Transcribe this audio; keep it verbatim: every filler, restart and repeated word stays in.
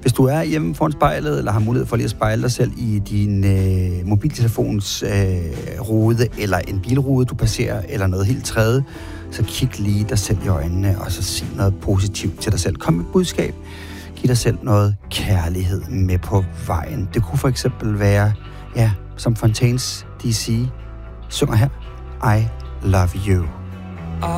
Hvis du er hjemme foran spejlet, eller har mulighed for lige at spejle dig selv i din øh, mobiltelefons øh, rude, eller en bilrude, du passerer, eller noget helt tredje, så kig lige dig selv i øjnene, og så sig noget positivt til dig selv. Kom med et budskab. Giv dig selv noget kærlighed med på vejen. Det kunne for eksempel være, ja, som Fontaines D C synger her, I love you.